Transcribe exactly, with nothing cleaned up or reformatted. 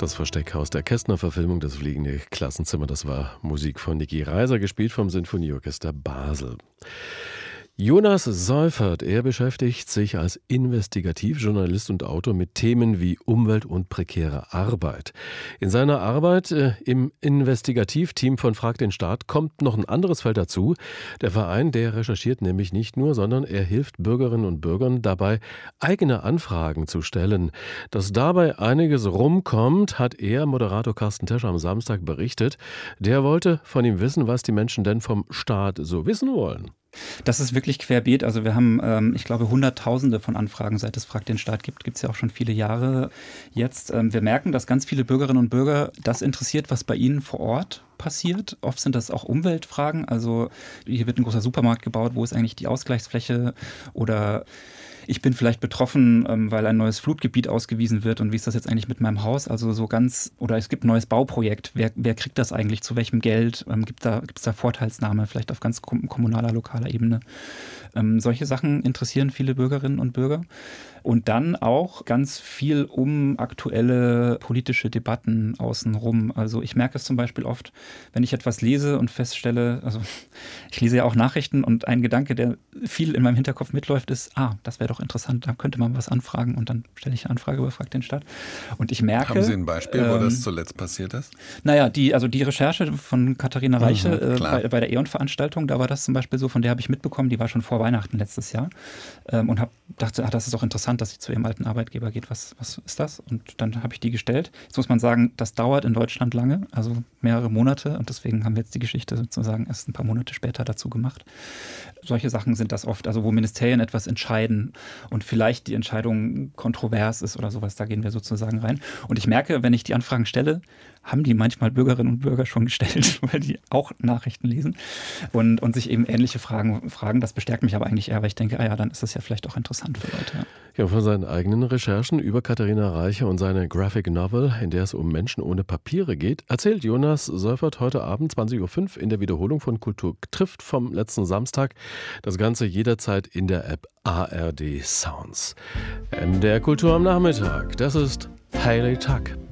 Das Versteckhaus der Kästner-Verfilmung, das fliegende Klassenzimmer, das war Musik von Niki Reiser, gespielt vom Sinfonieorchester Basel. Jonas Seufert, er beschäftigt sich als Investigativjournalist und Autor mit Themen wie Umwelt und prekäre Arbeit. In seiner Arbeit äh, im Investigativteam von Frag den Staat kommt noch ein anderes Feld dazu. Der Verein, der recherchiert nämlich nicht nur, sondern er hilft Bürgerinnen und Bürgern dabei, eigene Anfragen zu stellen. Dass dabei einiges rumkommt, hat er, Moderator Carsten Tesch, am Samstag berichtet. Der wollte von ihm wissen, was die Menschen denn vom Staat so wissen wollen. Das ist wirklich querbeet. Also wir haben, ähm, ich glaube, Hunderttausende von Anfragen, seit es Frag den Staat gibt. Gibt es ja auch schon viele Jahre jetzt. Ähm, wir merken, dass ganz viele Bürgerinnen und Bürger das interessiert, was bei ihnen vor Ort passiert. Oft sind das auch Umweltfragen. Also hier wird ein großer Supermarkt gebaut. Wo ist eigentlich die Ausgleichsfläche? Oder ich bin vielleicht betroffen, ähm, weil ein neues Flutgebiet ausgewiesen wird. Und wie ist das jetzt eigentlich mit meinem Haus? Also so ganz, oder es gibt ein neues Bauprojekt. Wer, wer kriegt das eigentlich? Zu welchem Geld? Ähm, gibt da, gibt es da Vorteilsnahme? Vielleicht auf ganz kommunaler, lokaler Ebene. Ähm, solche Sachen interessieren viele Bürgerinnen und Bürger. Und dann auch ganz viel um aktuelle politische Debatten außenrum. Also ich merke es zum Beispiel oft, wenn ich etwas lese und feststelle, also ich lese ja auch Nachrichten und ein Gedanke, der viel in meinem Hinterkopf mitläuft, ist, ah, das wäre doch interessant, da könnte man was anfragen und dann stelle ich eine Anfrage über Frag den Staat. Und ich merke... Haben Sie ein Beispiel, wo ähm, das zuletzt passiert ist? Naja, die, also die Recherche von Katharina Reiche Mhm, äh, bei, bei der E.ON-Veranstaltung, da war das zum Beispiel so, von der habe ich mitbekommen, die war schon vor Weihnachten letztes Jahr ähm, und hab, dachte, ah, das ist doch interessant, dass sie zu ihrem alten Arbeitgeber geht. Was, was ist das? Und dann habe ich die gestellt. Jetzt muss man sagen, das dauert in Deutschland lange, also mehrere Monate und deswegen haben wir jetzt die Geschichte sozusagen erst ein paar Monate später dazu gemacht. Solche Sachen sind das oft, also wo Ministerien etwas entscheiden und vielleicht die Entscheidung kontrovers ist oder sowas, da gehen wir sozusagen rein. Und ich merke, wenn ich die Anfragen stelle, haben die manchmal Bürgerinnen und Bürger schon gestellt, weil die auch Nachrichten lesen und, und sich eben ähnliche Fragen fragen. Das bestärkt mich aber eigentlich eher, weil ich denke, ah ja, dann ist das ja vielleicht auch interessant für Leute. Ja. Ja, von seinen eigenen Recherchen über Katharina Reiche und seine Graphic Novel, in der es um Menschen ohne Papiere geht, erzählt Jonas Seufert heute Abend zwanzig Uhr fünf in der Wiederholung von Kultur trifft vom letzten Samstag. Das Ganze jederzeit in der App A R D Sounds. M D R Kultur am Nachmittag. Das ist Hayley Tuck.